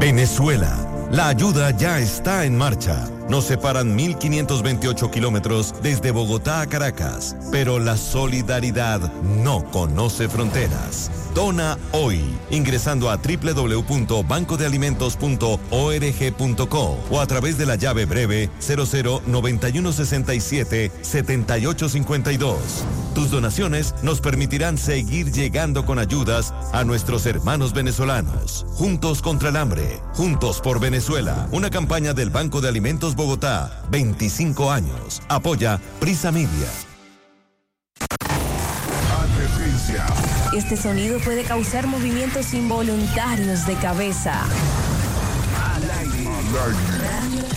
Venezuela. La ayuda ya está en marcha. Nos separan 1.528 kilómetros desde Bogotá a Caracas, pero la solidaridad no conoce fronteras. Dona hoy, ingresando a www.bancodealimentos.org.co o a través de la llave breve 009167-7852. Tus donaciones nos permitirán seguir llegando con ayudas a nuestros hermanos venezolanos. Juntos contra el hambre, juntos por Venezuela. Una campaña del Banco de Alimentos Bogotá, 25 años. Apoya Prisa Media. Advertencia. Este sonido puede causar movimientos involuntarios de cabeza. Al aire.